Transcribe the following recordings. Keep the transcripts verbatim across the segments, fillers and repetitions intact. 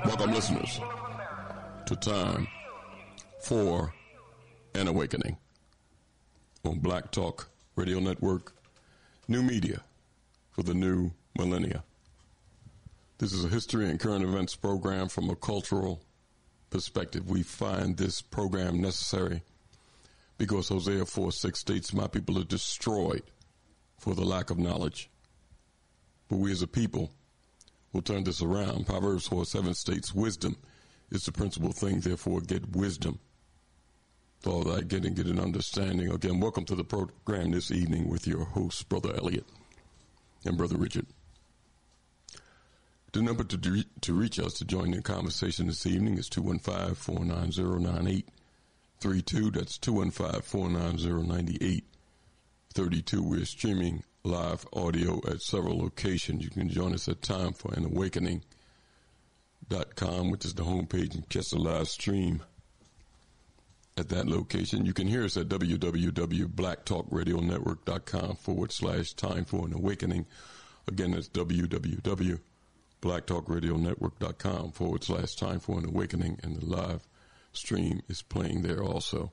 Welcome, listeners, to Time for an Awakening on Black Talk Radio Network, new media for the new millennia. This is a history and current events program from a cultural perspective. We find this program necessary because Hosea four six states, my people are destroyed for the lack of knowledge. But we as a people will turn this around. Proverbs four seven states, wisdom is the principal thing, therefore get wisdom. For all that, get and get an understanding. Again, welcome to the program this evening with your hosts, Brother Elliot and Brother Richard. The number to to reach us to join the conversation this evening is two one five, four nine zero, nine eight three two. That's two one five, four nine zero, nine eight three two. We're streaming live audio at several locations. You can join us at time for an awakening dot com, which is the homepage, and catch the live stream at that location. You can hear us at w w w dot black talk radio network dot com forward slash time for an awakening. Again, that's w w w dot black talk radio network dot com forward slash time for an awakening, and the live stream is playing there also.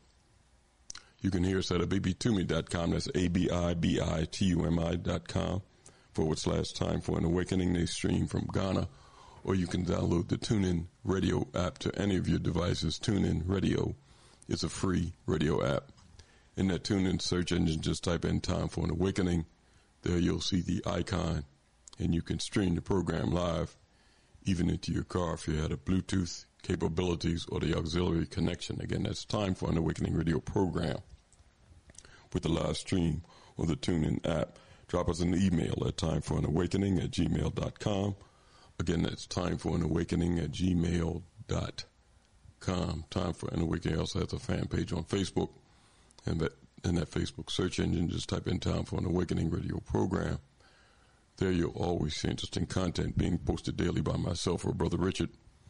You can hear us at a b b tumi dot com. That's A B I B I T U M I dot com forward slash time for an awakening. They stream from Ghana, or you can download the TuneIn Radio app to any of your devices. TuneIn Radio is a free radio app. In that TuneIn search engine, just type in time for an awakening. There you'll see the icon, and you can stream the program live, even into your car if you had a Bluetooth capabilities or the auxiliary connection. Again, that's time for an awakening radio program with the live stream or the TuneIn app. Drop us an email at time for an awakening at gmail dot com. Again, that's time for an awakening at gmail dot com. Time for an Awakening also has a fan page on Facebook, and that in that Facebook search engine, just type in Time for an Awakening radio program. There you'll always see interesting content being posted daily by myself or Brother Richard.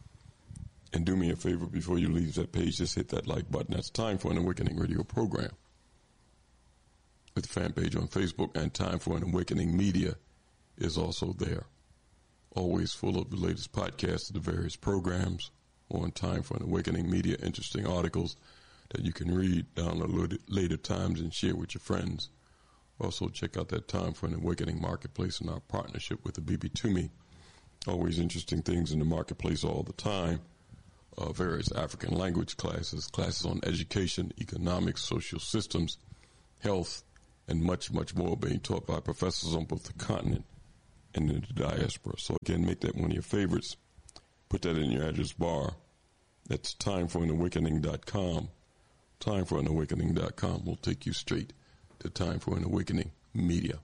And do me a favor, before you leave that page, just hit that like button. That's Time for an Awakening radio program with the fan page on Facebook, and Time for an Awakening Media is also there. Always full of the latest podcasts of the various programs on Time for an Awakening Media, interesting articles that you can read, download later times, and share with your friends. Also, check out that Time for an Awakening Marketplace and our partnership with the B B Tumi. Always interesting things in the marketplace all the time. Uh, various African language classes, classes on education, economics, social systems, health, and much, much more being taught by professors on both the continent and in the diaspora. So, again, make that one of your favorites. Put that in your address bar. That's time for an awakening dot com. time for an awakening dot com will take you straight to Time for an Awakening Media.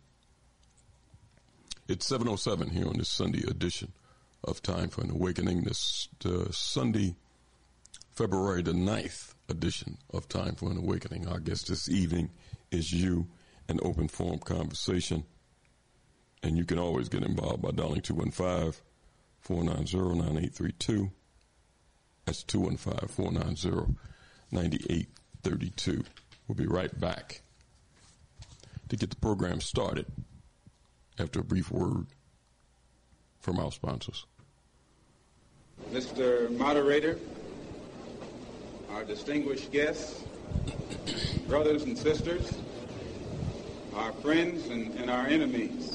It's seven oh seven here on this Sunday edition of Time for an Awakening. This uh, Sunday, February the ninth edition of Time for an Awakening. Our guest this evening is you, an open forum conversation. And you can always get involved by dialing two one five, four nine zero, nine eight three two. That's two one five, four nine zero, nine eight three two. We'll be right back to get the program started after a brief word from our sponsors. Mister Moderator, our distinguished guests, brothers and sisters, our friends and, and our enemies.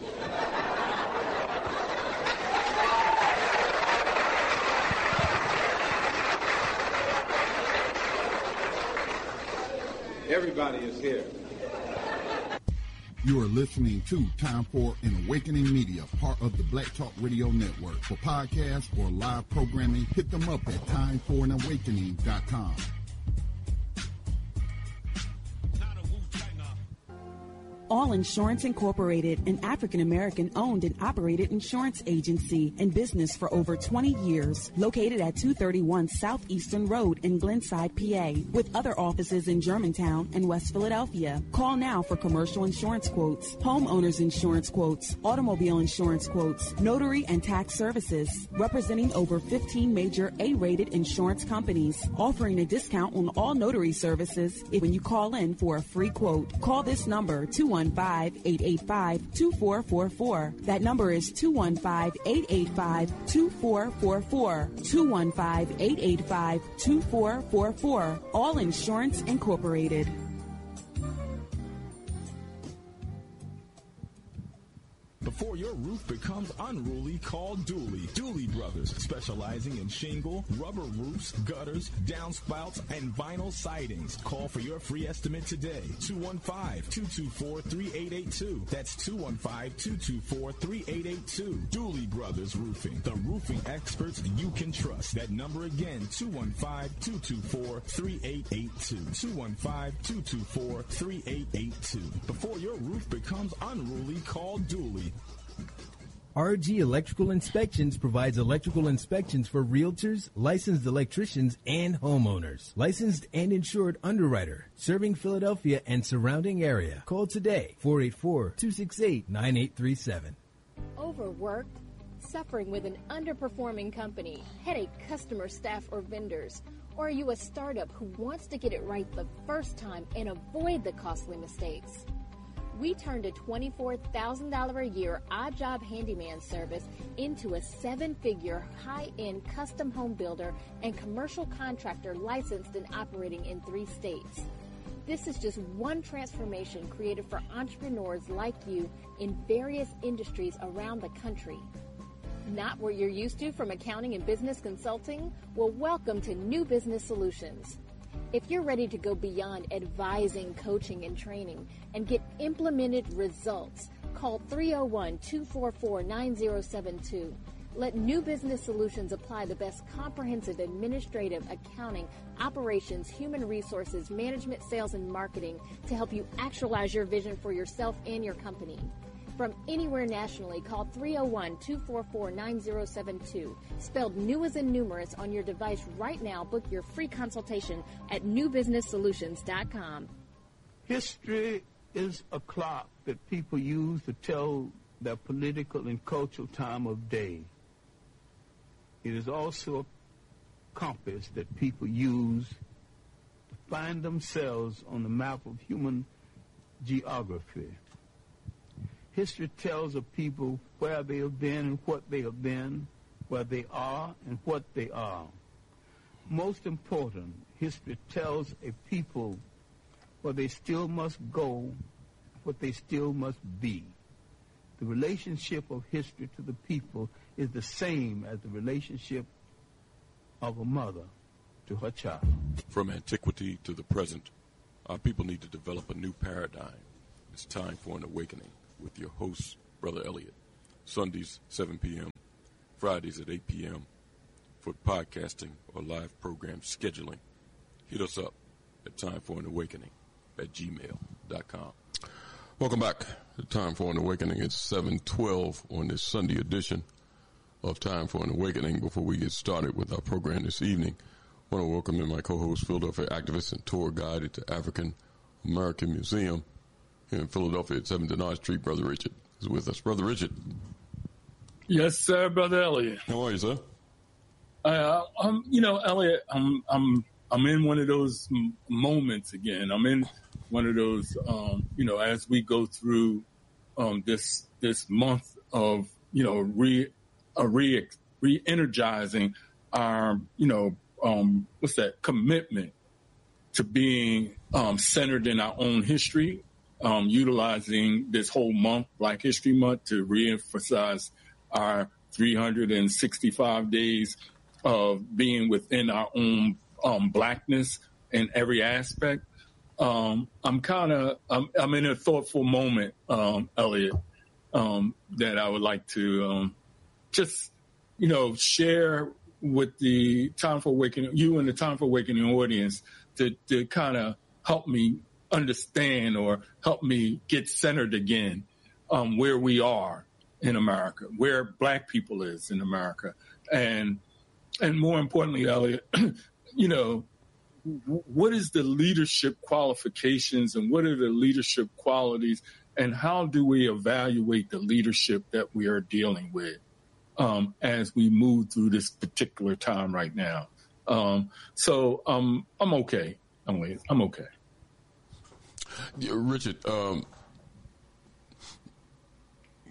Everybody is here. You are listening to Time for an Awakening Media, part of the Black Talk Radio Network. For podcasts or live programming, hit them up at time for an awakening dot com. All Insurance Incorporated, an African-American owned and operated insurance agency in business for over twenty years, located at two thirty-one Southeastern Road in Glenside, P A, with other offices in Germantown and West Philadelphia. Call now for commercial insurance quotes, homeowners insurance quotes, automobile insurance quotes, notary and tax services, representing over fifteen major A-rated insurance companies, offering a discount on all notary services if when you call in for a free quote. Call this number, two one one five, eight eight five, two four four four. That number is two one five, eight eight five, two four four four. two one five, eight eight five, two four four four. All Insurance Incorporated. Before your roof becomes unruly, call Dooley. Dooley Brothers, specializing in shingle, rubber roofs, gutters, downspouts, and vinyl sidings. Call for your free estimate today. two one five, two two four, three eight eight two. That's two one five, two two four, three eight eight two. Dooley Brothers Roofing, the roofing experts you can trust. That number again, two one five, two two four, three eight eight two. two one five, two two four, three eight eight two. Before your roof becomes unruly, call Dooley. R G Electrical Inspections provides electrical inspections for realtors, licensed electricians, and homeowners. Licensed and insured underwriter, serving Philadelphia and surrounding area. Call today, four eight four, two six eight, nine eight three seven. Overworked? Suffering with an underperforming company, headache customer, staff, or vendors? Or are you a startup who wants to get it right the first time and avoid the costly mistakes? We turned a twenty-four thousand dollars a year odd job handyman service into a seven-figure high-end custom home builder and commercial contractor licensed and operating in three states. This is just one transformation created for entrepreneurs like you in various industries around the country. Not what you're used to from accounting and business consulting? Well, welcome to New Business Solutions. If you're ready to go beyond advising, coaching, and training and get implemented results, call three oh one, two four four, nine oh seven two. Let New Business Solutions apply the best comprehensive administrative, accounting, operations, human resources, management, sales, and marketing to help you actualize your vision for yourself and your company. From anywhere nationally, call three oh one, two four four, nine oh seven two. Spelled new as in numerous on your device right now. Book your free consultation at new business solutions dot com. History is a clock that people use to tell their political and cultural time of day. It is also a compass that people use to find themselves on the map of human geography. History tells of people where they have been and what they have been, where they are and what they are. Most important, history tells a people where they still must go, what they still must be. The relationship of history to the people is the same as the relationship of a mother to her child. From antiquity to the present, our people need to develop a new paradigm. It's time for an awakening with your host, Brother Elliot. Sundays, seven p.m., Fridays at eight p.m. For podcasting or live program scheduling, hit us up at time for an awakening at gmail dot com. Welcome back to Time for an Awakening. It's seven twelve on this Sunday edition of Time for an Awakening. Before we get started with our program this evening, I want to welcome in my co-host, Philadelphia activist and tour guide at the African American Museum here in Philadelphia at seventh and Odd Street. Brother Richard is with us. Brother Richard. Yes, sir, Brother Elliot. How are you, sir? Uh, I'm, you know, Elliot, I'm, I'm, I'm in one of those m- moments again. I'm in one of those, um, you know, as we go through um, this this month of, you know, re, uh, re, re-energizing our, you know, um, what's that, commitment to being um, centered in our own history. Um, utilizing this whole month, Black History Month, to reemphasize our three hundred sixty-five days of being within our own um, Blackness in every aspect. Um, I'm kind of, I'm, I'm in a thoughtful moment, um, Elliot, um, that I would like to um, just, you know, share with the Time for Awakening, you and the Time for Awakening audience, to, to kind of help me understand or help me get centered again um, where we are in America, where Black people is in America. And and more importantly, Elliot, you know, w- what is the leadership qualifications and what are the leadership qualities and how do we evaluate the leadership that we are dealing with um, as we move through this particular time right now? Um, so um, I'm okay. I'm, I'm okay. Yeah, Richard, um,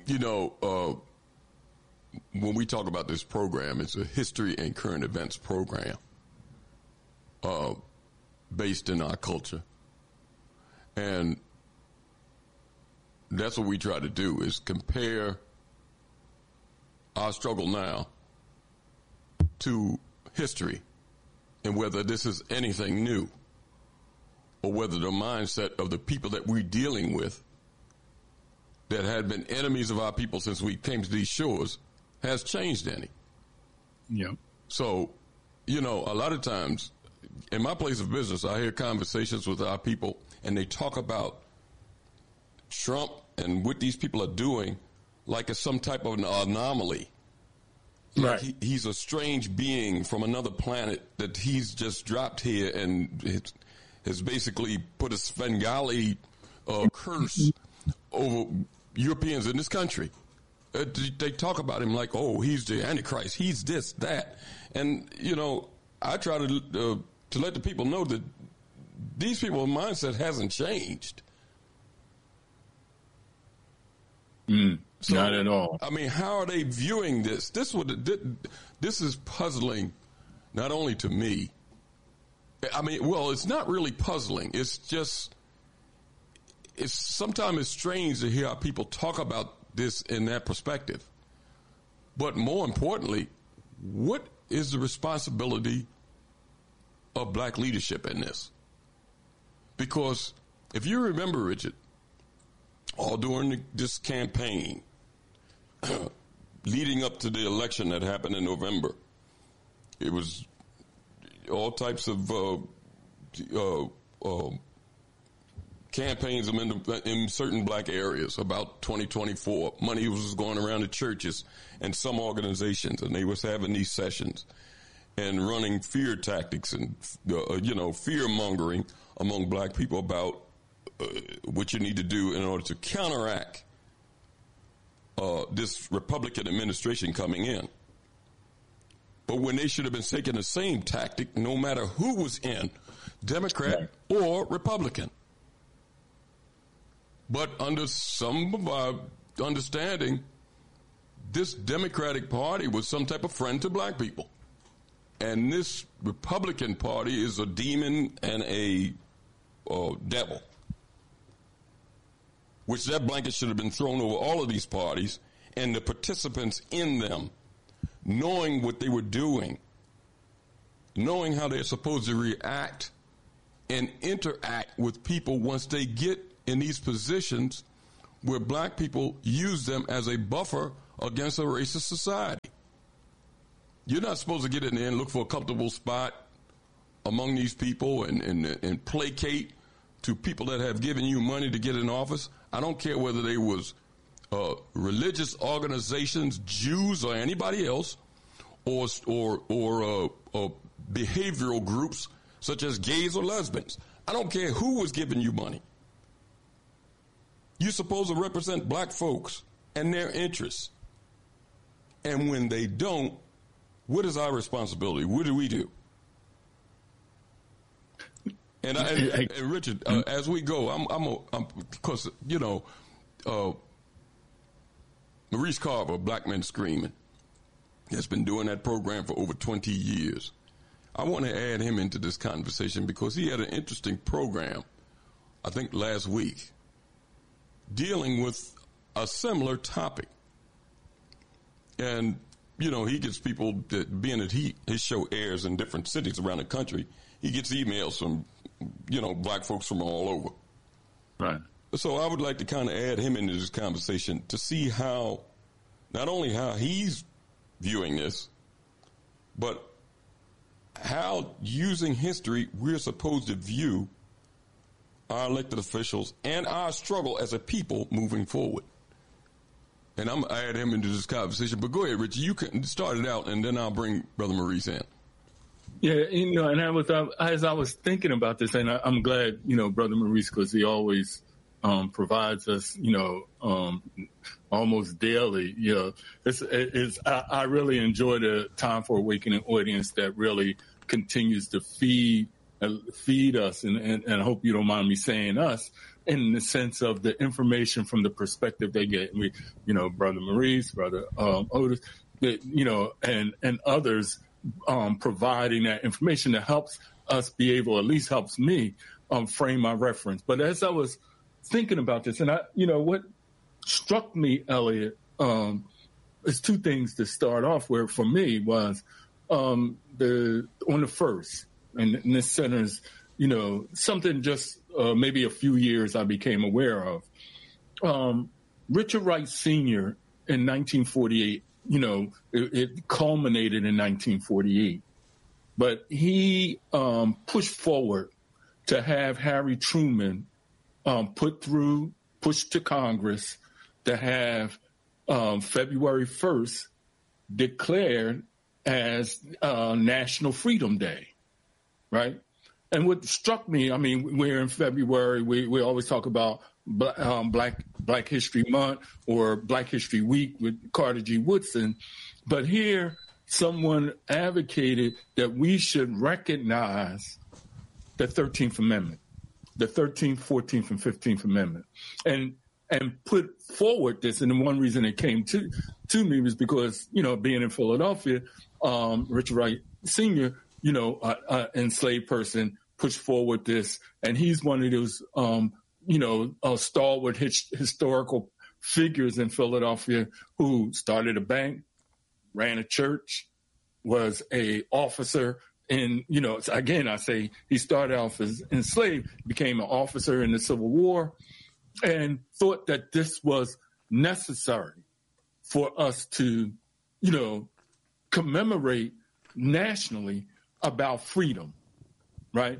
you know, uh, when we talk about this program, it's a history and current events program uh, based in our culture. And that's what we try to do, is compare our struggle now to history, and whether this is anything new, or whether the mindset of the people that we're dealing with that had been enemies of our people since we came to these shores has changed any. Yeah. So, you know, a lot of times in my place of business, I hear conversations with our people, and they talk about Trump and what these people are doing like it's some type of an anomaly. Like right. he, he's a strange being from another planet that he's just dropped here and it, has basically put a Svengali uh, curse over Europeans in this country. Uh, they talk about him like, oh, he's the Antichrist, he's this, that. And, you know, I try to uh, to let the people know that these people's mindset hasn't changed. Mm, so, not at all. I mean, how are they viewing this? This would this is puzzling, not only to me. I mean, well, it's not really puzzling. It's just, it's sometimes it's strange to hear how people talk about this in that perspective. But more importantly, what is the responsibility of black leadership in this? Because if you remember, Richard, all during the, this campaign, leading up to the election that happened in November, it was all types of uh, uh, uh, campaigns in, the, in certain black areas about twenty twenty-four. Money was going around to churches and some organizations, and they was having these sessions and running fear tactics and, uh, you know, fear mongering among black people about uh, what you need to do in order to counteract uh, this Republican administration coming in. But when they should have been taking the same tactic, no matter who was in, Democrat right. or Republican. But under some of our understanding, this Democratic Party was some type of friend to black people. And this Republican Party is a demon and a uh, devil. Which that blanket should have been thrown over all of these parties and the participants in them, knowing what they were doing, knowing how they're supposed to react and interact with people once they get in these positions where black people use them as a buffer against a racist society. You're not supposed to get in there and look for a comfortable spot among these people and, and, and placate to people that have given you money to get in office. I don't care whether they was uh, religious organizations, Jews, or anybody else, or or or uh, uh, behavioral groups such as gays or lesbians. I don't care who was giving you money. You're supposed to represent black folks and their interests. And when they don't, what is our responsibility? What do we do? And, I, and, and Richard, uh, as we go, I'm, I'm, a, I'm, because you know, uh, Maurice Carver, Black Men Screaming, has been doing that program for over twenty years. I want to add him into this conversation because he had an interesting program, I think last week, dealing with a similar topic. And, you know, he gets people that, being that he, his show airs in different cities around the country, he gets emails from, you know, black folks from all over. Right. So I would like to kind of add him into this conversation to see how, not only how he's viewing this, but how, using history, we're supposed to view our elected officials and our struggle as a people moving forward. And I'm going to add him into this conversation. But go ahead, Richie. You can start it out, and then I'll bring Brother Maurice in. Yeah, you know, and I was, uh, as I was thinking about this, and I, I'm glad, you know, Brother Maurice, because he always um, provides us, you know, um, almost daily. You know, it's, it's, I, I really enjoy the Time for Awakening audience that really continues to feed uh, feed us, and, and, and I hope you don't mind me saying us, in the sense of the information from the perspective they get. We, you know, Brother Maurice, Brother um, Otis, that, you know, and, and others um, providing that information that helps us be able, at least helps me um, frame my reference. But as I was thinking about this, and I, you know, what struck me, Elliot, um, is two things to start off with for me was um, the on the first, and, and this centers, you know, something just uh, maybe a few years I became aware of. Um, Richard Wright Senior in nineteen forty-eight, you know, it, it culminated in nineteen forty-eight, but he um, pushed forward to have Harry Truman um, put through, pushed to Congress to have um, February first declared as uh, National Freedom Day, right? And what struck me, I mean, we're in February, we, we always talk about um, Black Black History Month or Black History Week with Carter G. Woodson, but here someone advocated that we should recognize the thirteenth Amendment, the thirteenth, fourteenth, and fifteenth Amendment, and and put forward this. And the one reason it came to, to me was because, you know, being in Philadelphia, um, Richard Wright Senior, you know, an uh, uh, enslaved person pushed forward this. And he's one of those, um, you know, uh, stalwart his, historical figures in Philadelphia who started a bank, ran a church, was a officer in, you know, again, I say he started off as enslaved, became an officer in the Civil War, and thought that this was necessary for us to, you know, commemorate nationally about freedom, right?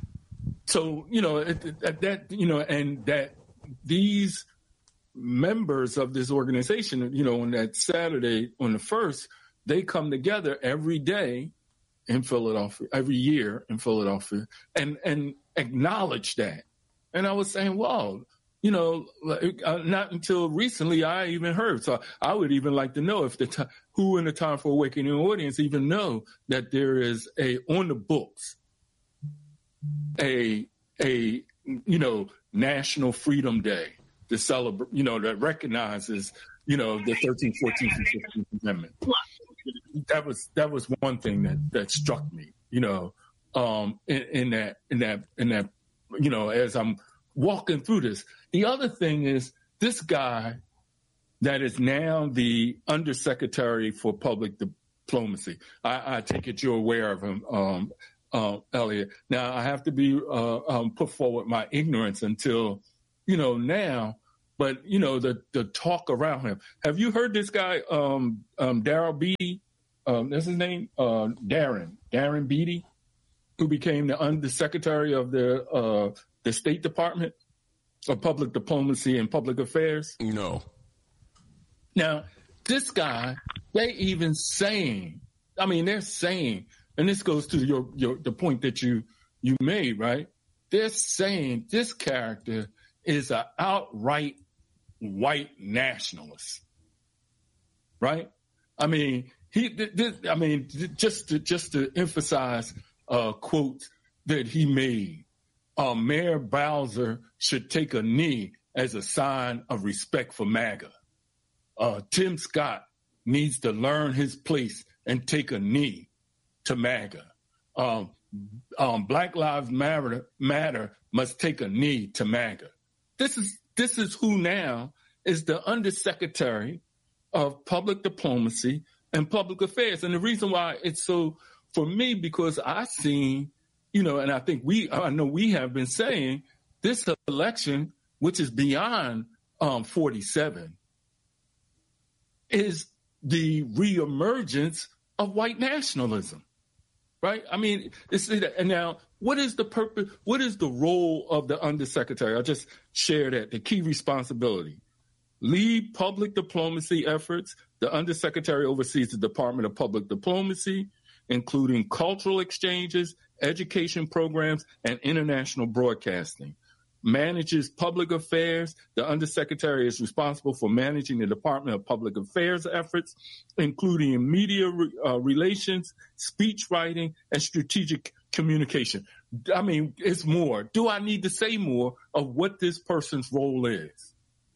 So, you know, at that, you know, and that these members of this organization, you know, on that Saturday, on the first, they come together every day in Philadelphia, every year in Philadelphia, and, and acknowledge that. And I was saying, wow, you know, uh, not until recently I even heard. So I would even like to know if the t- who in the Time for Awakening audience even know that there is a on the books a a you know National Freedom Day to celebrate, you know, that recognizes, you know, the thirteenth, fourteenth, and fifteenth Amendment. That was that was one thing that that struck me, you know, um, in, in that in that in that you know, as I'm walking through this. The other thing is this guy that is now the Undersecretary for Public Diplomacy. I, I take it you're aware of him, um, uh, Elliot. Now, I have to be uh, um, put forward my ignorance until, you know, now, but, you know, the, the talk around him. Have you heard this guy, um, um, Darrell Beatty? Um, that's his name? Uh, Darren, Darren Beatty, who became the Undersecretary of the uh, the State Department of Public Diplomacy and Public Affairs? No. Now, this guy, they even saying, I mean, they're saying, and this goes to your, your the point that you you made, right? They're saying this character is an outright white nationalist, right? I mean, he. This, I mean, just to just to emphasize a quote that he made. Uh, Mayor Bowser should take a knee as a sign of respect for MAGA. Uh, Tim Scott needs to learn his place and take a knee to MAGA. Um, um, Black Lives Matter, Matter must take a knee to MAGA. This is this is who now is the Undersecretary of Public Diplomacy and Public Affairs. And the reason why it's so, for me, because I seen, you know, and I think we, I know we have been saying this election, which is beyond um, forty-seven, is the reemergence of white nationalism, right? I mean, it's, and now what is the purpose? What is the role of the Undersecretary? I'll just share that. The key responsibility: lead public diplomacy efforts. The Undersecretary oversees the Department of Public Diplomacy, including cultural exchanges, education programs, and international broadcasting. Manages public affairs. The Undersecretary is responsible for managing the Department of Public Affairs efforts, including media uh, relations, speech writing, and strategic communication. I mean, it's more. Do I need to say more of what this person's role is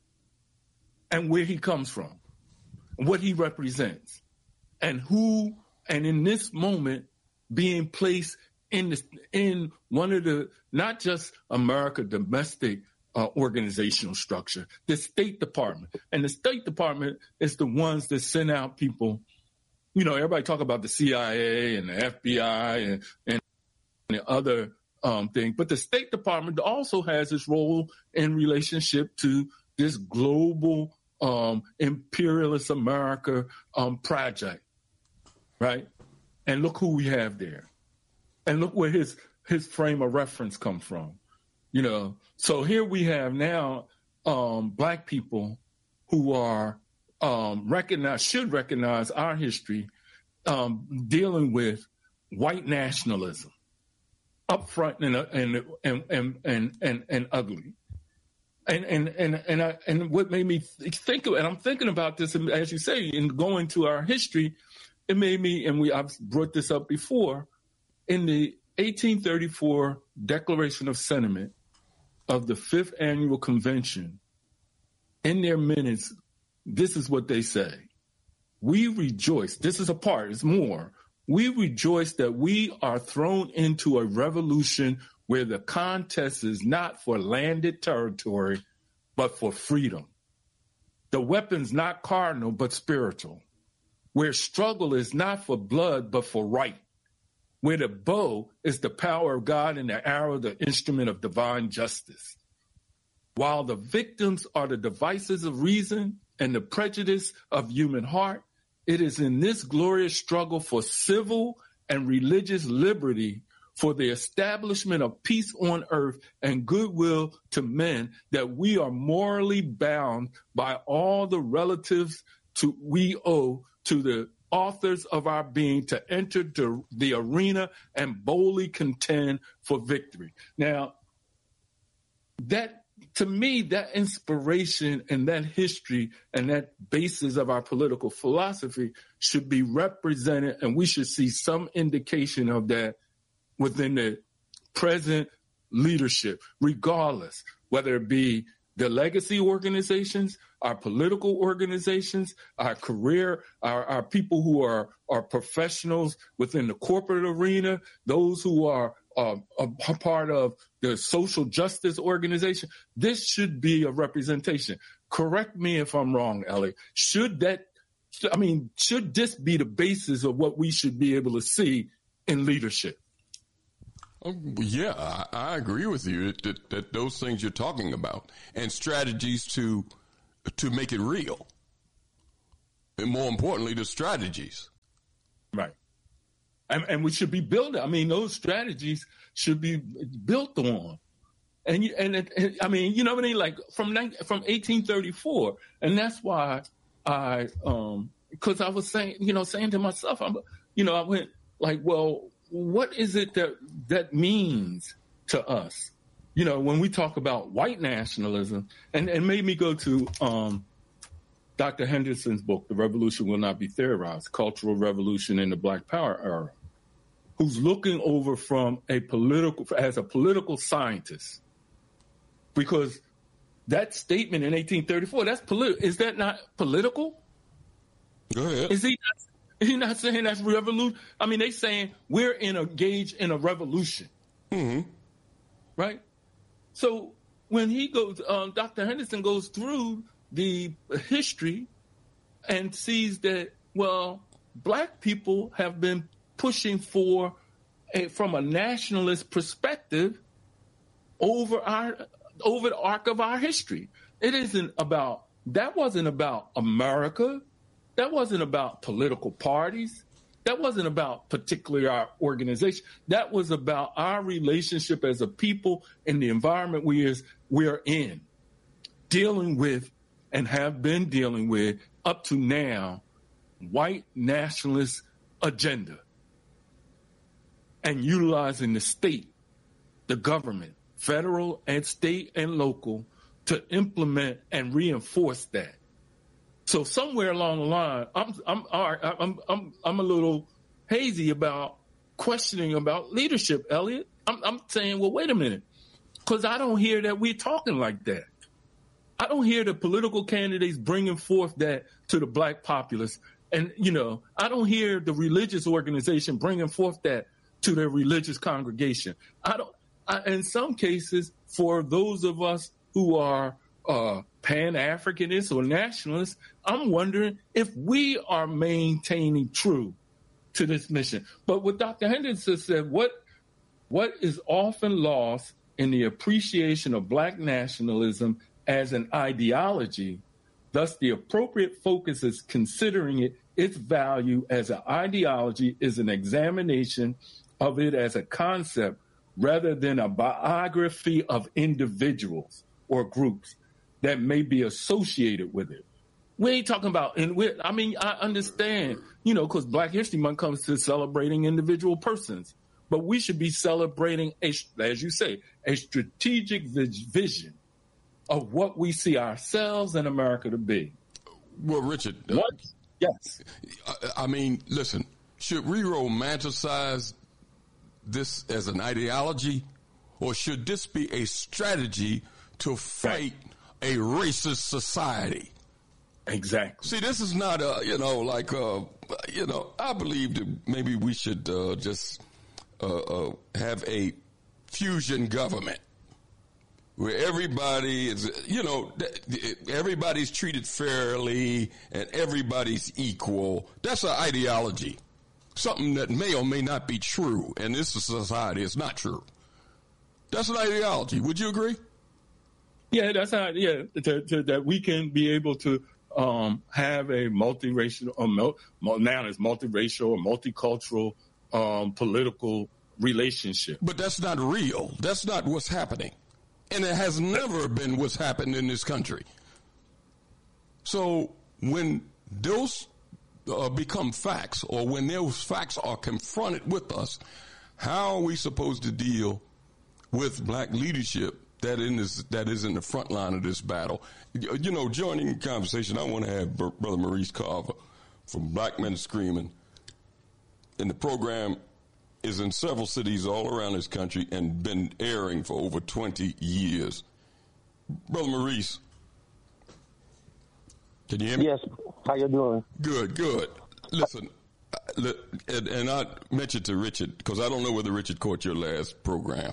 and where he comes from, what he represents, and who, and in this moment, being placed in this, in one of the, not just America domestic uh, organizational structure, the State Department. And the State Department is the ones that send out people. You know, everybody talk about the C I A and the F B I and, and the other um, thing, but the State Department also has its role in relationship to this global um, imperialist America um, project, right? And look who we have there. And look where his his frame of reference comes from, you know. So here we have now um, Black people who are um, recognize should recognize our history um, dealing with white nationalism, upfront and and and and and and, and ugly. And and and and I, and what made me think of, and I'm thinking about this, as you say, in going to our history, it made me, and we I've brought this up before. In the eighteen thirty-four Declaration of Sentiment of the Fifth Annual Convention, in their minutes, this is what they say. We rejoice, this is a part, it's more. We rejoice that we are thrown into a revolution where the contest is not for landed territory, but for freedom. The weapon's not cardinal, but spiritual. Where struggle is not for blood, but for right. Where the bow is the power of God and the arrow the instrument of divine justice. While the victims are the devices of reason and the prejudice of human heart, it is in this glorious struggle for civil and religious liberty, for the establishment of peace on earth and goodwill to men, that we are morally bound by all the relatives to we owe to the authors of our being to enter the, the arena and boldly contend for victory. Now, that, to me, that inspiration and that history and that basis of our political philosophy should be represented, and we should see some indication of that within the present leadership, regardless, whether it be the legacy organizations, our political organizations, our career, our, our people who are, are professionals within the corporate arena, those who are uh, a part of the social justice organization. This should be a representation. Correct me if I'm wrong, Ellie. Should that, I mean, should this be the basis of what we should be able to see in leadership? Oh, yeah, I, I agree with you that, that those things you're talking about and strategies to to make it real. And more importantly, the strategies. Right. And, and we should be building. I mean, those strategies should be built on. And, and, and I mean, you know what I mean? Like from from eighteen thirty-four. And that's why I, um, because I was saying, you know, saying to myself, I'm, you know, I went like, well, what is it that that means to us? You know, when we talk about white nationalism, and, and made me go to um, Doctor Henderson's book, The Revolution Will Not Be Theorized, Cultural Revolution in the Black Power Era, who's looking over from a political, as a political scientist. Because that statement in eighteen thirty-four, that's political. Is that not political? Go ahead. Is he not? He's not saying that's revolution. I mean, they saying we're in engaged in a revolution, mm-hmm. right? So when he goes, um, Doctor Henderson goes through the history and sees that, well, Black people have been pushing for, a, from a nationalist perspective, over our over the arc of our history. It isn't about that. Wasn't about America. That wasn't about political parties. That wasn't about particularly our organization. That was about our relationship as a people in the environment we is, we're in, dealing with and have been dealing with up to now, white nationalist agenda, and utilizing the state, the government, federal and state and local, to implement and reinforce that. So somewhere along the line, I'm I'm I'm I'm I'm a little hazy about questioning about leadership, Elliot. I'm, I'm saying, well, wait a minute, because I don't hear that we're talking like that. I don't hear the political candidates bringing forth that to the black populace. And, you know, I don't hear the religious organization bringing forth that to their religious congregation. I don't, I, in some cases, for those of us who are uh, Pan-Africanists or nationalists, I'm wondering if we are maintaining true to this mission. But what Doctor Henderson said, what what is often lost in the appreciation of black nationalism as an ideology, thus the appropriate focus is considering it, its value as an ideology is an examination of it as a concept rather than a biography of individuals or groups that may be associated with it. We ain't talking about, and we I mean, I understand, you know, because Black History Month comes to celebrating individual persons, but we should be celebrating, a, as you say, a strategic vision of what we see ourselves and America to be. Well, Richard. What? Uh, yes. I, I mean, listen, should we romanticize this as an ideology, or should this be a strategy to fight right. a racist society? Exactly. See, this is not a, you know, like, uh, you know, I believe that maybe we should uh, just uh, uh, have a fusion government where everybody is, you know, everybody's treated fairly and everybody's equal. That's an ideology, something that may or may not be true. And this society is not true. That's an ideology. Would you agree? Yeah, that's how, yeah, to, to, that we can be able to Um, have a multiracial, or mul- now it's multiracial or multicultural um, political relationship. But that's not real. That's not what's happening. And it has never been what's happened in this country. So when those uh, become facts, or when those facts are confronted with us, how are we supposed to deal with black leadership that in this, that is in the front line of this battle? You know, joining the conversation, I want to have Brother Maurice Carver from Black Men Screaming. And the program is in several cities all around this country and been airing for over twenty years. Brother Maurice, can you hear me? Yes. How you doing? Good, good. Listen, and, and I mentioned to Richard, because I don't know whether Richard caught your last program.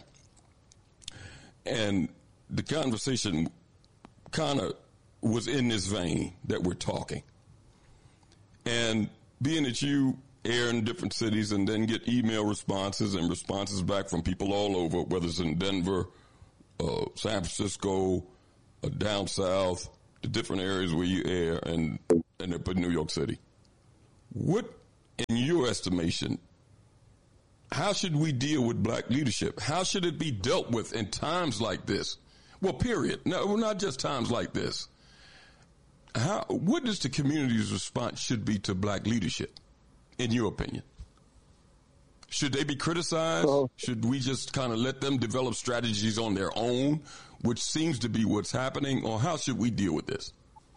And the conversation kind of was in this vein that we're talking. And being that you air in different cities and then get email responses and responses back from people all over, whether it's in Denver, uh, San Francisco, uh, down south, the different areas where you air, and, and up in New York City. What, in your estimation, how should we deal with black leadership? How should it be dealt with in times like this? Well, period. No, not just times like this. How, what does the community's response should be to black leadership, in your opinion? Should they be criticized? Well, should we just kind of let them develop strategies on their own, which seems to be what's happening? Or how should we deal with this?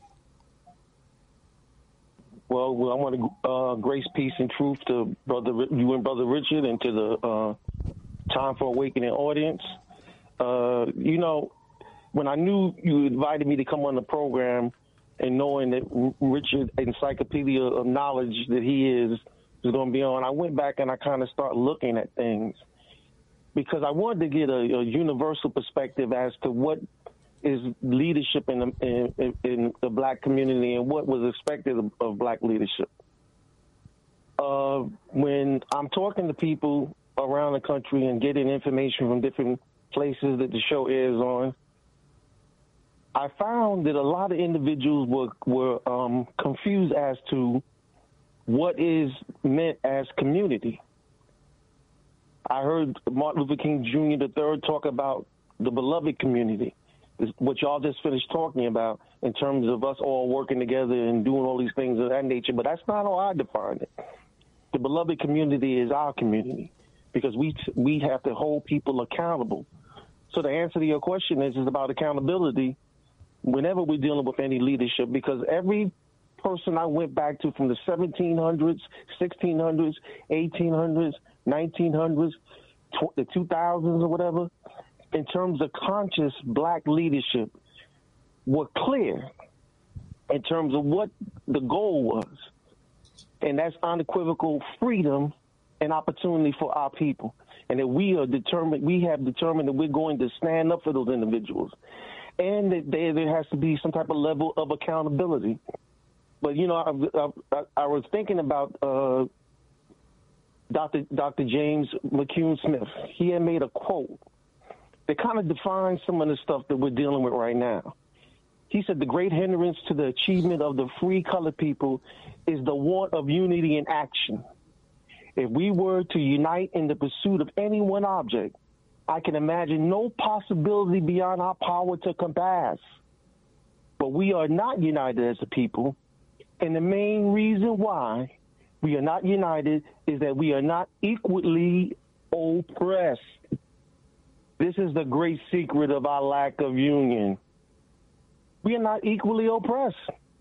Well, well I want to uh, grace, peace, and truth to brother you and Brother Richard, and to the uh, Time for Awakening audience. Uh, you know, when I knew you invited me to come on the program, and knowing that Richard, encyclopedia of knowledge that he is, is going to be on, I went back and I kind of started looking at things, because I wanted to get a, a universal perspective as to what is leadership in the, in, in the black community and what was expected of, of black leadership. Uh, when I'm talking to people around the country and getting information from different places that the show airs on, I found that a lot of individuals were, were um, confused as to what is meant as community. I heard Martin Luther King Junior the third talk about the beloved community, what y'all just finished talking about in terms of us all working together and doing all these things of that nature, but that's not how I define it. The beloved community is our community, because we we have to hold people accountable. So the answer to your question is, is about accountability whenever we're dealing with any leadership, because every person I went back to from the seventeen hundreds, sixteen hundreds, eighteen hundreds, nineteen hundreds, tw- the two thousands or whatever, in terms of conscious black leadership, were clear in terms of what the goal was. And that's unequivocal freedom and opportunity for our people. And that we are determined, we have determined that we're going to stand up for those individuals. And that there, there has to be some type of level of accountability. But, you know, I, I, I was thinking about uh, Doctor Doctor James McCune Smith. He had made a quote that kind of defines some of the stuff that we're dealing with right now. He said the great hindrance to the achievement of the free colored people is the want of unity in action. If we were to unite in the pursuit of any one object, I can imagine no possibility beyond our power to compass. But we are not united as a people, and the main reason why we are not united is that we are not equally oppressed. This is the great secret of our lack of union. We are not equally oppressed.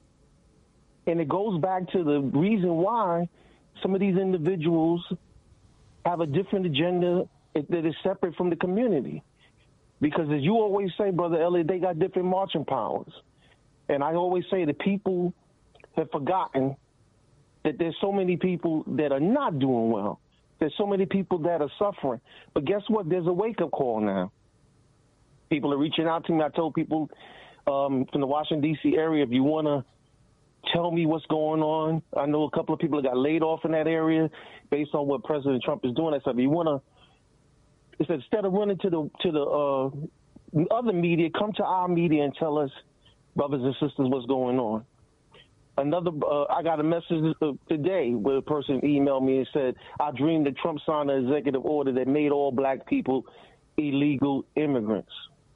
And it goes back to the reason why some of these individuals have a different agenda that is separate from the community. Because as you always say, Brother Elliot, they got different marching powers. And I always say the people have forgotten that there's so many people that are not doing well. There's so many people that are suffering. But guess what? There's a wake-up call now. People are reaching out to me. I told people um, from the Washington, D C area, if you want to tell me what's going on. I know a couple of people that got laid off in that area based on what President Trump is doing. I said, if you want to, it's instead of running to the to the uh, other media, come to our media and tell us, brothers and sisters, what's going on. Another, uh, I got a message today where a person emailed me and said, I dreamed that Trump signed an executive order that made all black people illegal immigrants.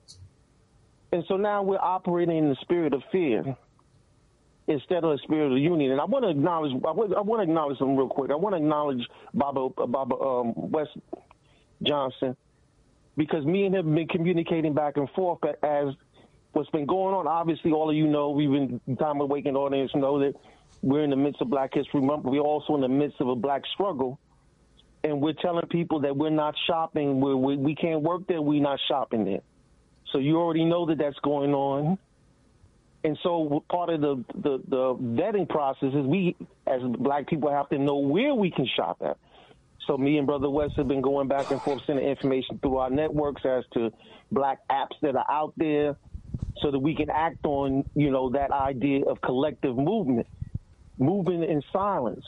And so now we're operating in the spirit of fear instead of the spirit of union. And I want to acknowledge, I want, I want to acknowledge them real quick. I want to acknowledge Baba, Baba um, West Johnson, because me and him have been communicating back and forth as what's been going on. Obviously, all of you know, we've been, time awakened audience know that we're in the midst of Black History Month, but we're also in the midst of a black struggle. And we're telling people that we're not shopping, we're, we we can't work there, we're not shopping there. So you already know that that's going on. And so part of the, the, the vetting process is we, as black people, have to know where we can shop at. So me and Brother West have been going back and forth, sending information through our networks as to black apps that are out there so that we can act on, you know, that idea of collective movement, moving in silence.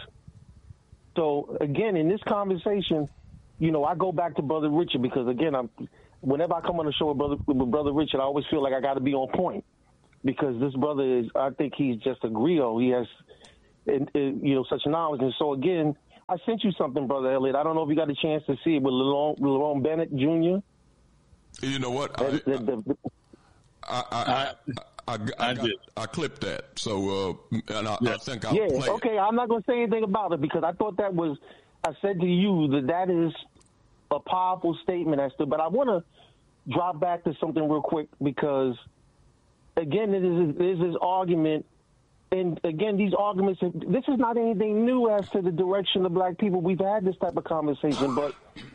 So, again, in this conversation, you know, I go back to Brother Richard because, again, I'm, whenever I come on the show with Brother, with Brother Richard, I always feel like I got to be on point because this brother is, I think he's just a griot. He has, you know, such knowledge. And so, again, I sent you something, Brother Elliot. I don't know if you got a chance to see it with Lerone Bennett Junior You know what? I, the, the, the, I, I, I, I, I, I, got, I clipped that. So, uh, and I, yeah. I think I'll yeah, play it. Okay, I'm not going to say anything about it because I thought that was, I said to you that that is a powerful statement as to, but I want to drop back to something real quick because, again, it is, it is this argument, and again, these arguments, this is not anything new as to the direction of black people. We've had this type of conversation, but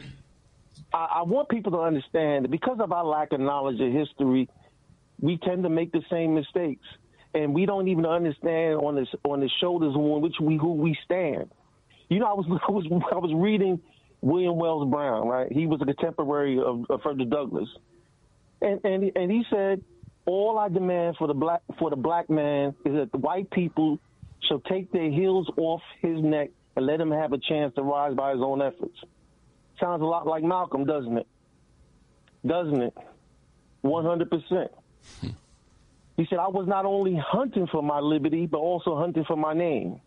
I, I want people to understand that because of our lack of knowledge of history, we tend to make the same mistakes, and we don't even understand on this on the shoulders on which we who we stand. You know, I was I was I was reading William Wells Brown, right? He was a contemporary of, of Frederick Douglass, and and and he said, "All I demand for the black for the black man is that the white people shall take their heels off his neck and let him have a chance to rise by his own efforts." Sounds a lot like Malcolm, doesn't it? Doesn't it? One hundred percent. He said, I was not only hunting for my liberty, but also hunting for my name.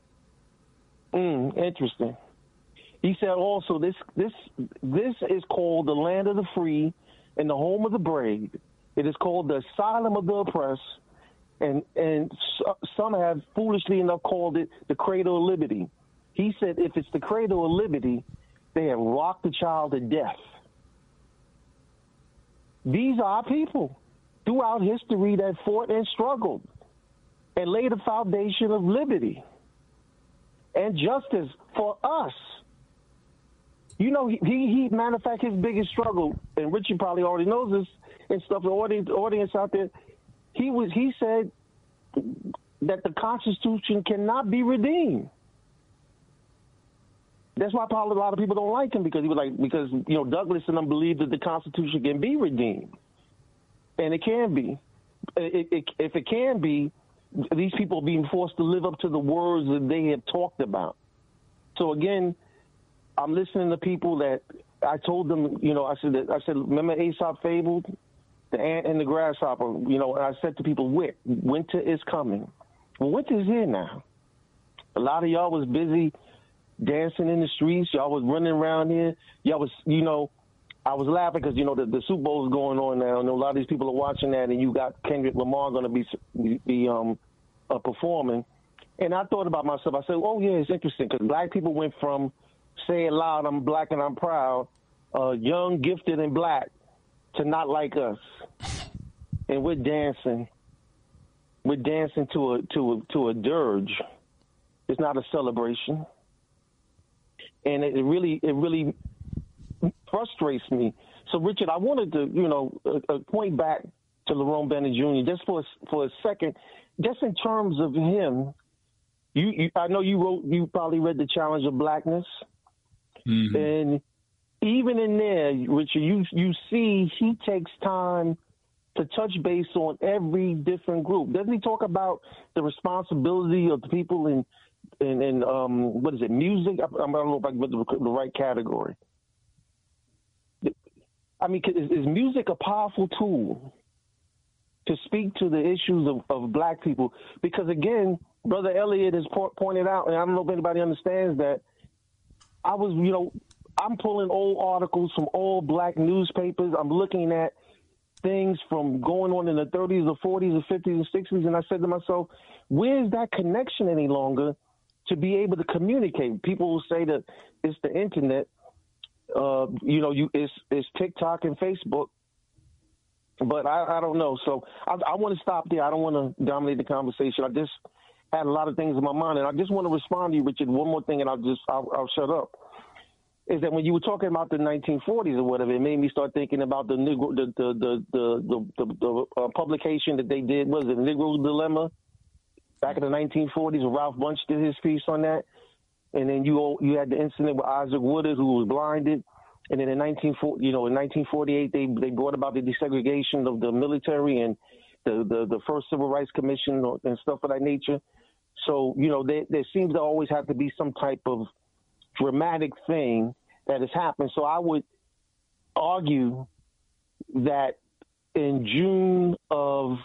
Mm, interesting. He said also, this this this is called the land of the free and the home of the brave. It is called the asylum of the oppressed, and, and so, some have foolishly enough called it the cradle of liberty. He said, if it's the cradle of liberty, they have rocked the child to death. These are our people throughout history that fought and struggled and laid a foundation of liberty and justice for us. You know, he, he, matter of fact, his biggest struggle, and Richard probably already knows this and stuff, the audience, audience out there, he was, he said that the Constitution cannot be redeemed. That's why probably a lot of people don't like him, because he was like, because, you know, Douglas and them believe that the Constitution can be redeemed. And it can be. It, it, if it can be, these people are being forced to live up to the words that they have talked about. So again, I'm listening to people that I told them, you know, I said, that, I said, remember Aesop fabled, the ant and the grasshopper, you know, and I said to people, winter is coming. Well, winter's here now. A lot of y'all was busy dancing in the streets. Y'all was running around here. Y'all was, you know, I was laughing because, you know, the, the Super Bowl is going on now, and a lot of these people are watching that, and you got Kendrick Lamar going to be, be um, uh, performing. And I thought about myself. I said, oh, yeah, it's interesting, because black people went from say it loud, I'm black and I'm proud, uh, young, gifted, and black, to not like us. And we're dancing. We're dancing to a to a to a dirge. It's not a celebration. And it, it really it really frustrates me. So, Richard, I wanted to, you know, uh, uh, point back to Lerone Bennett Junior just for a, for a second, just in terms of him. You, you, I know you wrote, you probably read The Challenge of Blackness. Mm-hmm. And even in there, Richard, you you see he takes time to touch base on every different group. Doesn't he talk about the responsibility of the people in in, in um what is it, music? I, I don't know if I can put the, the right category. I mean, is, is music a powerful tool to speak to the issues of, of black people? Because again, Brother Elliott has po- pointed out, and I don't know if anybody understands that. I was, you know, I'm pulling old articles from all black newspapers. I'm looking at things from going on in the thirties or forties or fifties and sixties. And I said to myself, where's that connection any longer to be able to communicate? People will say that it's the internet. Uh, you know, you it's, it's TikTok and Facebook. But I, I don't know. So I, I want to stop there. I don't want to dominate the conversation. I just had a lot of things in my mind, and I just want to respond to you, Richard. One more thing, and I'll just I'll, I'll shut up. Is that when you were talking about the nineteen forties or whatever, it made me start thinking about the Negro, the the the the, the, the, the uh, publication that they did. Was it Negro Dilemma back in the nineteen forties? Ralph Bunche did his piece on that, and then you you had the incident with Isaac Woodard, who was blinded, and then in nineteen forty, you know, in nineteen forty-eight, they they brought about the desegregation of the military and the the, the first Civil Rights Commission and stuff of that nature. So, you know, there, there seems to always have to be some type of dramatic thing that has happened. So I would argue that in June of,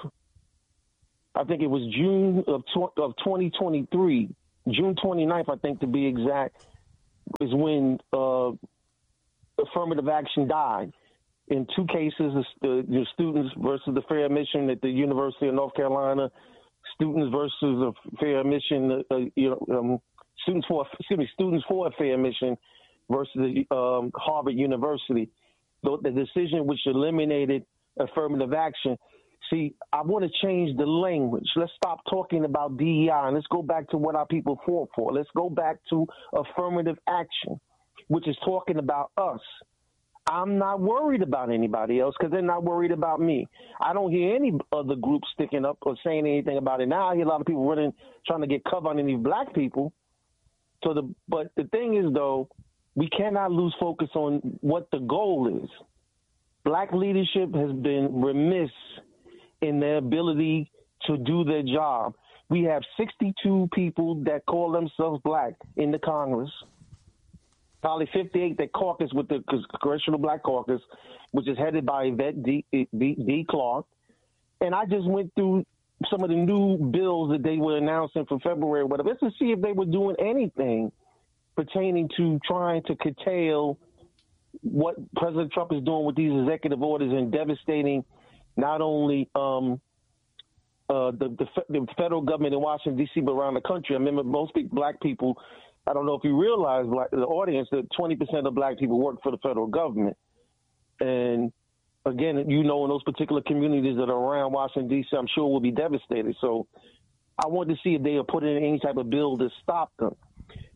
I think it was June of, of twenty twenty-three, June twenty-ninth, I think to be exact, is when uh, affirmative action died. In two cases, the, the students versus the fair admission at the University of North Carolina, students versus a fair admission, uh, you know, um, students for excuse me, students for a fair admission versus um, Harvard University. The, the decision which eliminated affirmative action. See, I want to change the language. Let's stop talking about D E I and let's go back to what our people fought for. Let's go back to affirmative action, which is talking about us. I'm not worried about anybody else because they're not worried about me. I don't hear any other group sticking up or saying anything about it. Now I hear a lot of people running, trying to get cover underneath black people. So the but the thing is, though, we cannot lose focus on what the goal is. Black leadership has been remiss in their ability to do their job. We have sixty-two people that call themselves black in the Congress. Probably fifty-eight that caucus with the Congressional Black Caucus, which is headed by Yvette D. D. D. Clark. And I just went through some of the new bills that they were announcing for February or whatever, just to see if they were doing anything pertaining to trying to curtail what President Trump is doing with these executive orders and devastating not only um, uh, the, the, the federal government in Washington, D C, but around the country. I remember most people, black people, I don't know if you realize, black, the audience, that twenty percent of black people work for the federal government. And again, you know, in those particular communities that are around Washington, D C, I'm sure will be devastated. So I wanted to see if they are putting in any type of bill to stop them.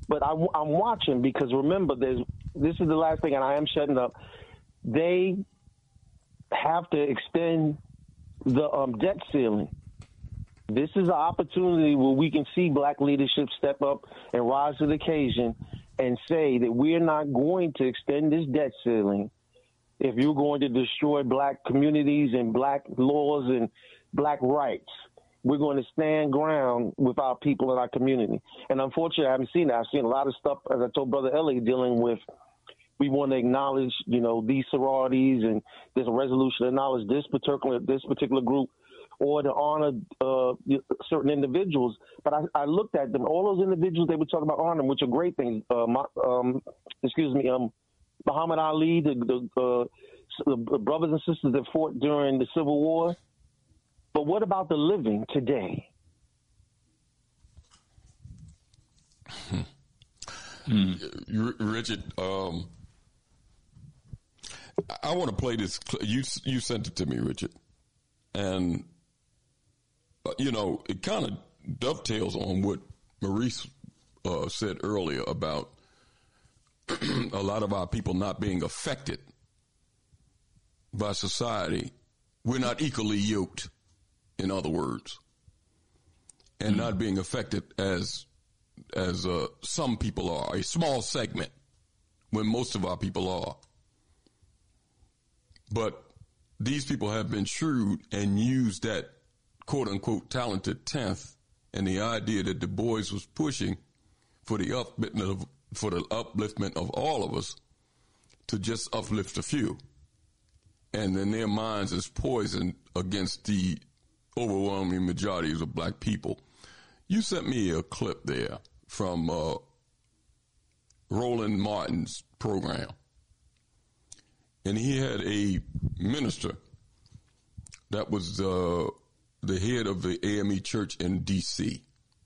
But I, I'm watching because remember, there's this is the last thing, and I am shutting up. They have to extend the um, debt ceiling. This is an opportunity where we can see black leadership step up and rise to the occasion and say that we're not going to extend this debt ceiling if you're going to destroy black communities and black laws and black rights. We're going to stand ground with our people in our community. And unfortunately, I haven't seen that. I've seen a lot of stuff, as I told Brother Ellie, dealing with we want to acknowledge, you know, these sororities, and there's a resolution to acknowledge this particular this particular group or to honor uh, certain individuals. But I, I looked at them, all those individuals they were talking about honoring, which are great things. Uh, my, um, excuse me, um, Muhammad Ali, the, the, uh, the brothers and sisters that fought during the Civil War. But what about the living today? Hmm. Hmm. Richard, um, I want to play this. You you sent it to me, Richard, and uh, you know it kind of dovetails on what Maurice uh, said earlier about a lot of our people not being affected by society. We're not equally yoked, in other words, and mm-hmm. not being affected as as uh, some people are, a small segment, when most of our people are. But these people have been shrewd and used that quote-unquote talented tenth and the idea that Du Bois was pushing for the upliftment of, for the upliftment of all of us to just uplift a few. And in their minds is poison against the overwhelming majority of black people. You sent me a clip there from uh, Roland Martin's program. And he had a minister that was uh, the head of the A M E Church in D C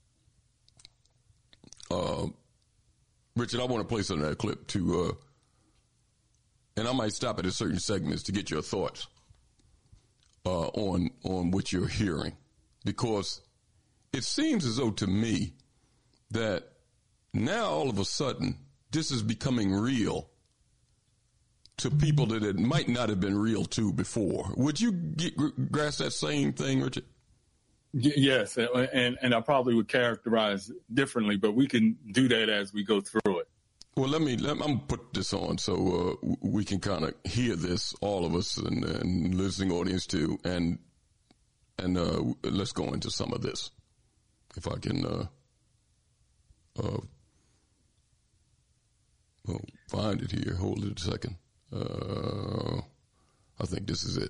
Uh, Richard, I want to play some of that clip to, uh, and I might stop at a certain segments to get your thoughts uh, on on what you're hearing, because it seems as though to me that now all of a sudden this is becoming real to people that it might not have been real to before. Would you get, grasp that same thing, Richard? Yes, and, and I probably would characterize it differently, but we can do that as we go through it. Well, let me, let me I'm going to put this on so uh, we can kind of hear this, all of us, and, and listening audience too, and and uh, let's go into some of this. If I can uh, uh, well, find it here. Hold it a second. Uh, I think this is it.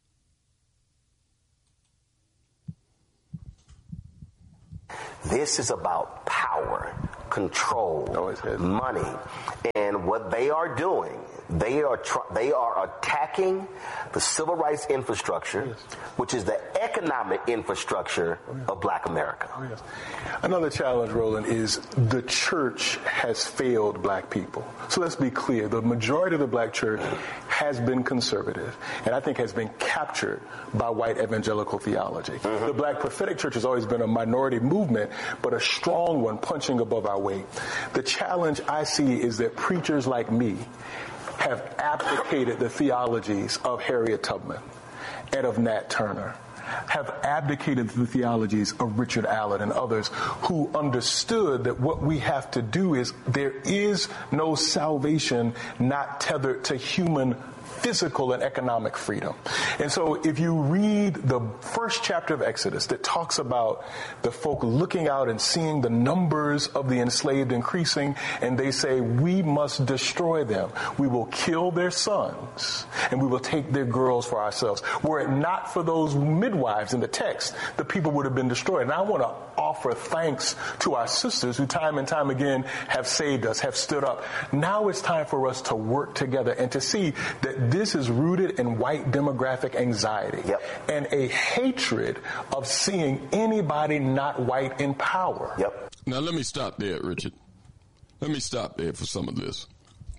This is about power, control, money, and what they are doing. They are tr- they are attacking the civil rights infrastructure, yes. which is the economic infrastructure oh, yeah. of Black America. Oh, yes. Another challenge, Roland, is the church has failed Black people. So let's be clear. The majority of the Black church has been conservative, and I think has been captured by white evangelical theology. Mm-hmm. The Black prophetic church has always been a minority movement, but a strong one, punching above our weight. The challenge I see is that preachers like me have abdicated the theologies of Harriet Tubman and of Nat Turner, have abdicated the theologies of Richard Allen and others who understood that what we have to do is there is no salvation not tethered to human physical and economic freedom. And so if you read the first chapter of Exodus that talks about the folk looking out and seeing the numbers of the enslaved increasing, and they say, we must destroy them. We will kill their sons and we will take their girls for ourselves. Were it not for those midwives in the text, the people would have been destroyed. And I want to offer thanks to our sisters who time and time again have saved us, have stood up. Now it's time for us to work together and to see that this is rooted in white demographic anxiety yep. and a hatred of seeing anybody not white in power. Yep. Now let me stop there, Richard. Let me stop there for some of this.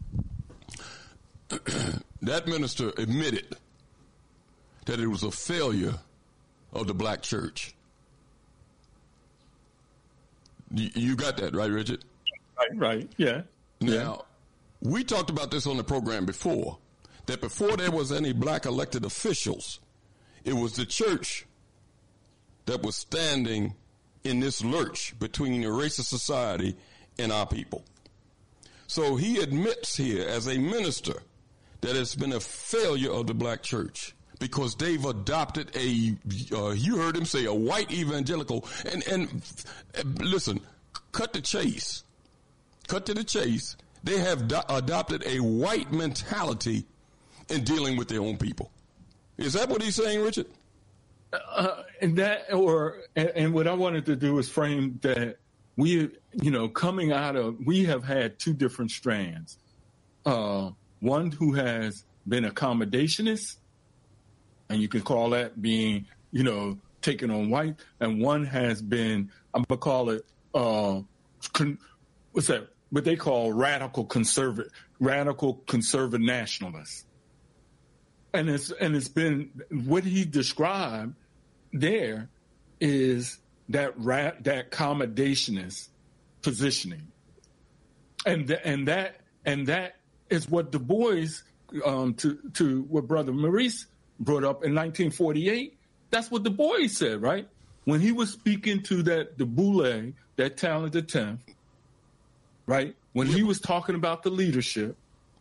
That minister admitted that it was a failure of the Black church. You got that, right, Richard? Right, right, yeah. Now, yeah. we talked about this on the program before, that before there was any black elected officials, it was the church that was standing in this lurch between the racist society and our people. So he admits here as a minister that it's been a failure of the black church because they've adopted a, uh, you heard him say, a white evangelical. And, and listen, cut the chase. Cut to the chase. They have do- adopted a white mentality in dealing with their own people. Is that what he's saying, Richard? Uh, and that, or, and, and what I wanted to do is frame that we, you know, coming out of, we have had two different strands. Uh, one who has been accommodationist, and you can call that being, you know, taken on white, and one has been, I'm going to call it, uh, con- what's that, what they call radical conservative, radical conservative nationalists. And it's, and it's been, what he described there is that ra- that accommodationist positioning. And, th- and that, and that is what Du Bois, um, to, to what Brother Maurice brought up in nineteen forty-eight. That's what Du Bois said, right? When he was speaking to that, the Boule, that talented tenth, right? When he was talking about the leadership,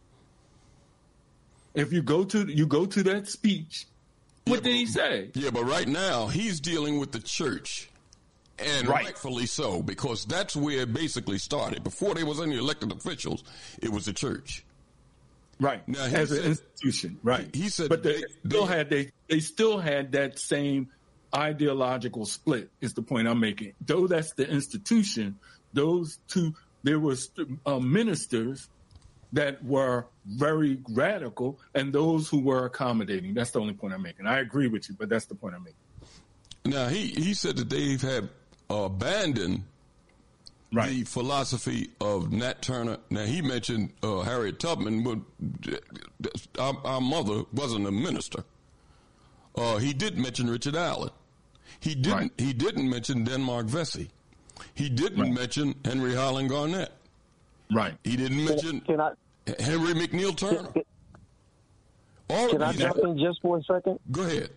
if you go to, you go to that speech, what yeah, did he say? Yeah, but right now he's dealing with the church. And right. rightfully so, because that's where it basically started. Before there was any elected officials, it was the church. Right. Now, as said, an institution. Right. He, he said, but they, they still they, had they they still had that same ideological split. Is the point I'm making? Though that's the institution, those two there was uh, ministers that were very radical, and those who were accommodating. That's the only point I'm making. I agree with you, but that's the point I'm making. Now he he said that they've had abandoned right. the philosophy of Nat Turner. Now, he mentioned uh, Harriet Tubman, but our, our mother wasn't a minister. Uh, he did mention Richard Allen. He didn't. Right. He didn't mention Denmark Vesey. He didn't right. mention Henry Highland Garnett. Right. He didn't mention can I, Henry McNeil Turner. Can, All can I jump in just for a second? Go ahead.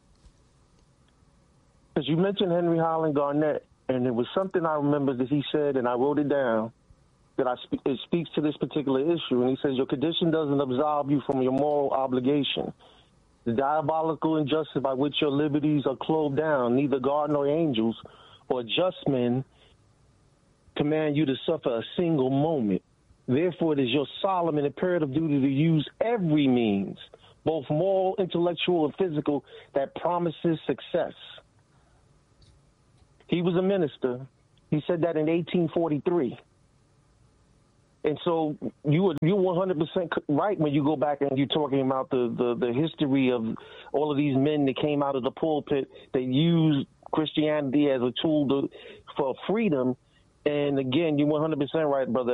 Because you mentioned Henry Highland Garnett, and it was something I remember that he said, and I wrote it down, that I spe- it speaks to this particular issue. And he says, your condition doesn't absolve you from your moral obligation. The diabolical injustice by which your liberties are clothed down, neither God nor angels or just men command you to suffer a single moment. Therefore, it is your solemn and imperative duty to use every means, both moral, intellectual, and physical, that promises success. He was a minister. He said that in eighteen forty-three. And so you were, you're one hundred percent right when you go back and you're talking about the, the, the history of all of these men that came out of the pulpit that used Christianity as a tool to, for freedom. And again, you're one hundred percent right, brother.